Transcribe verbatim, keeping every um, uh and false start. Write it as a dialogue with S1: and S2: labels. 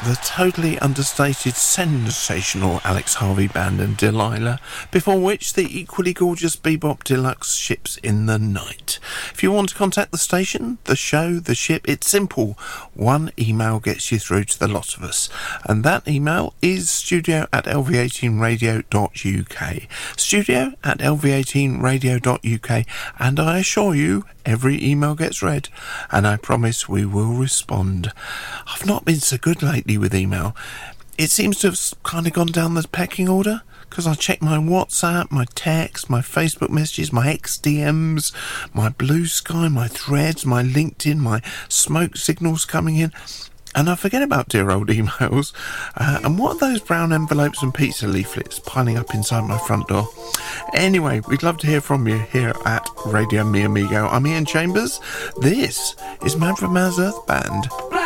S1: the totally understated, sensational Alex Harvey Band and Delilah, before which the equally gorgeous Bebop Deluxe Ships in the Night. If you want to contact the station, the show, the ship, it's simple. One email gets you through to the lot of us, and that email is studio at l v eighteen radio dot u k. Studio at l v eighteen radio dot u k, and I assure you, every email gets read, and I promise we will respond. I've not been so good lately with email. It seems to have kind of gone down the pecking order, because I check my WhatsApp, my text, my Facebook messages, my X D Ms, my Blue Sky, my Threads, my LinkedIn, my smoke signals coming in, and I forget about dear old emails. Uh, and what are those brown envelopes and pizza leaflets piling up inside my front door? Anyway, we'd love to hear from you here at Radio Mi Amigo. I'm Ian Chambers. This is Man from Mars Earth Band.